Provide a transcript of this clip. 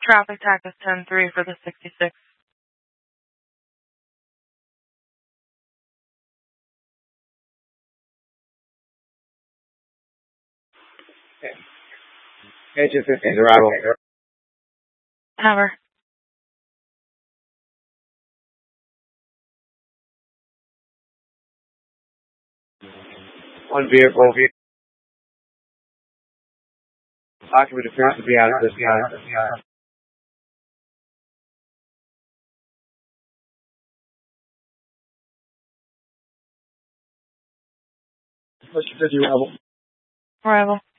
Traffic tach is 10-3 for the 66. Engine 15's arrival. Hammer. One vehicle. Occupant appears to be out of this time. Push 50 arrival. Arrival.